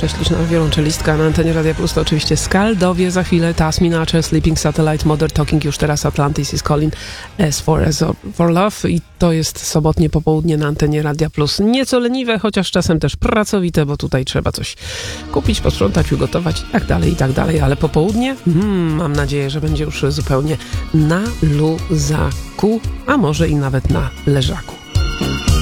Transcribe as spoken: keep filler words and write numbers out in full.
prześliczna wiolonczelistka na antenie Radia Plus to oczywiście Skaldowie, za chwilę Tasminacze, Sleeping Satellite, Modern Talking, już teraz Atlantis is Calling, As for As for Love i to jest sobotnie popołudnie na antenie Radia Plus. Nieco leniwe, chociaż czasem też pracowite, bo tutaj trzeba coś kupić, posprzątać, ugotować i tak dalej, i tak dalej, ale popołudnie hmm, mam nadzieję, że będzie już zupełnie na luzaku, a może i nawet na leżaku.